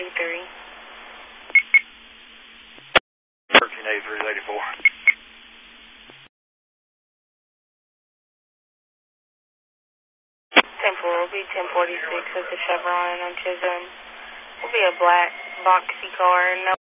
1383-84. 10-4 will be 1046 with the Chevron on Chisholm. Will be a black boxy car. No